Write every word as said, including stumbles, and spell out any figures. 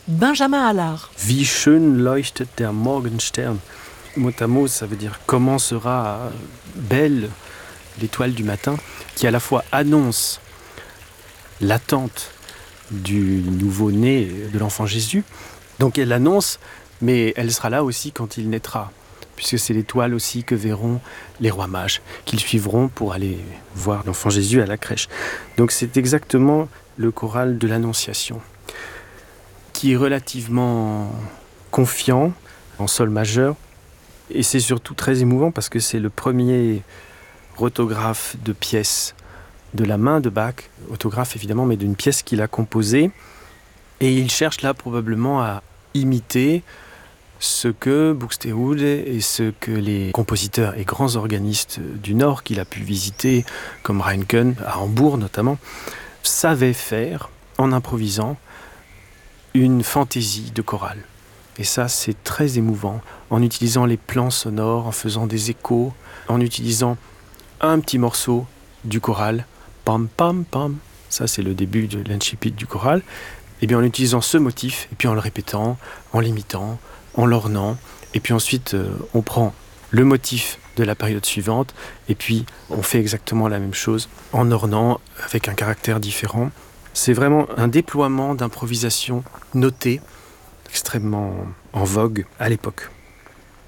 Benjamin Allard. Wie schön leuchtet der Morgenstern. Mot à mot, ça veut dire comment sera belle l'étoile du matin, qui à la fois annonce l'attente du nouveau-né de l'enfant Jésus. Donc elle l'annonce, mais elle sera là aussi quand il naîtra, puisque c'est l'étoile aussi que verront les rois mages, qu'ils suivront pour aller voir l'enfant Jésus à la crèche. Donc c'est exactement le choral de l'Annonciation, qui est relativement confiant, en sol majeur, et c'est surtout très émouvant parce que c'est le premier orthographe de pièce de la main de Bach, autographe évidemment, mais d'une pièce qu'il a composée. Et il cherche là probablement à imiter ce que Buxtehude et ce que les compositeurs et grands organistes du Nord qu'il a pu visiter, comme Reinken, à Hambourg notamment, savaient faire en improvisant une fantaisie de chorale. Et ça, c'est très émouvant, en utilisant les plans sonores, en faisant des échos, en utilisant un petit morceau du choral, pam pam pam, ça c'est le début de l'incipit du choral, et bien en utilisant ce motif, et puis en le répétant, en l'imitant, en l'ornant, et puis ensuite euh, on prend le motif de la période suivante, et puis on fait exactement la même chose, en ornant avec un caractère différent. C'est vraiment un déploiement d'improvisation notée, extrêmement en vogue à l'époque.